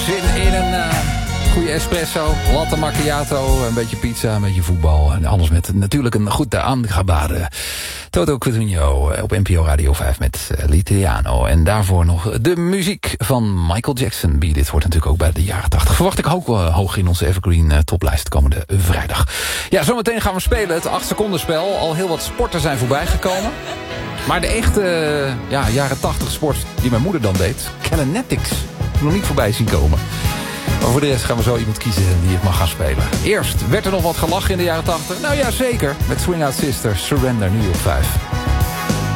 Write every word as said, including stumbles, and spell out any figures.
zin in een uh, goede espresso, latte macchiato, een beetje pizza, een beetje voetbal en alles met natuurlijk een goed aangebade Toto Cutugno op N P O Radio vijf met uh, L'Italiano. En daarvoor nog de muziek van Michael Jackson. Beat It wordt natuurlijk ook bij de jaren tachtig. Verwacht ik ook uh, hoog in onze Evergreen uh, toplijst komende vrijdag. Ja, zometeen gaan we spelen. Het acht seconden spel. Al heel wat sporten zijn voorbij gekomen. Maar de echte uh, ja, jaren tachtig sport die mijn moeder dan deed, Kinetics, nog niet voorbij zien komen. Maar voor de rest gaan we zo iemand kiezen die het mag gaan spelen. Eerst, werd er nog wat gelachen in de jaren tachtig? Nou ja, zeker. Met Swing Out Sisters, Surrender, nu op vijf.